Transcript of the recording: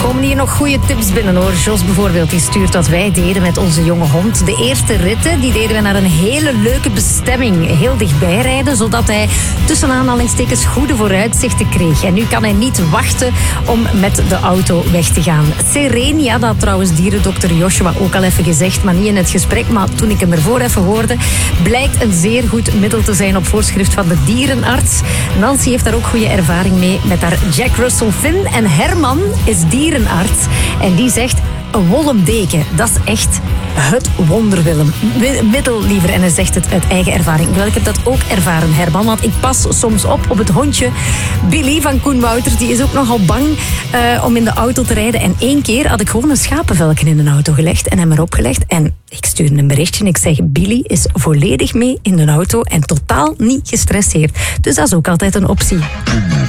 komen hier nog goede tips binnen hoor. Jos bijvoorbeeld, die stuurt wat wij deden met onze jonge hond. De eerste ritten, die deden we naar een hele leuke bestemming. Heel dichtbij rijden, zodat hij tussen aanhalingstekens goede vooruitzichten kreeg. En nu kan hij niet wachten om met de auto weg te gaan. Sereen, ja, dat had trouwens dierendokter Joshua ook al even gezegd, maar niet in het gesprek, maar toen ik hem ervoor even hoorde, blijkt een zeer goed middel te zijn op voorschrift van de dierenarts. Nancy heeft daar ook goede ervaring mee met haar Jack Russell Finn. En Herman is dierenarts en die zegt, een wollen deken, dat is echt het wondermiddel liever. En hij zegt het uit eigen ervaring. Wel, ik heb dat ook ervaren, Herman, want ik pas soms op het hondje Billy van Koen Wouters. Die is ook nogal bang om in de auto te rijden. En 1 keer had ik gewoon een schapenvelken in de auto gelegd en hem erop gelegd. En ik stuurde een berichtje en ik zeg, Billy is volledig mee in de auto en totaal niet gestresseerd. Dus dat is ook altijd een optie.